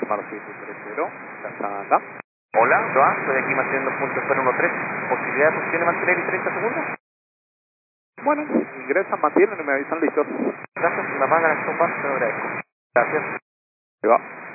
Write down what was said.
Lima 730, Casanda. Hola, Joan, estoy aquí manteniendo punto 013. ¿Posibilidad de posición de mantener y 30 segundos? Bueno, ingresan, mantienen y me avisan listos. Gracias, si me apagan el software, te lo agradezco. Gracias. Ahí va.